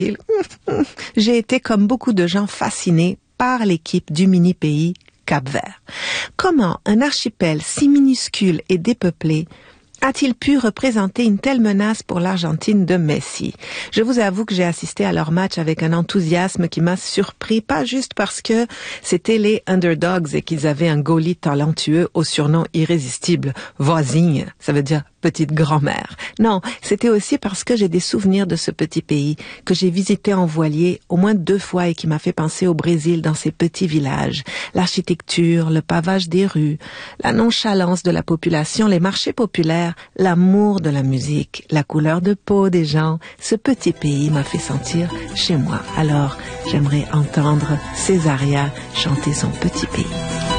J'ai été, comme beaucoup de gens, fascinée par l'équipe du mini-pays Cap-Vert. Comment un archipel si minuscule et dépeuplé a-t-il pu représenter une telle menace pour l'Argentine de Messi? Je vous avoue que j'ai assisté à leur match avec un enthousiasme qui m'a surpris, pas juste parce que c'était les underdogs et qu'ils avaient un goalie talentueux au surnom irrésistible, voisine, ça veut dire petite grand-mère. Non, c'était aussi parce que j'ai des souvenirs de ce petit pays que j'ai visité en voilier au moins 2 fois et qui m'a fait penser au Brésil dans ces petits villages. L'architecture, le pavage des rues, la nonchalance de la population, les marchés populaires, l'amour de la musique, la couleur de peau des gens. Ce petit pays m'a fait sentir chez moi. Alors, j'aimerais entendre Césaria chanter son petit pays.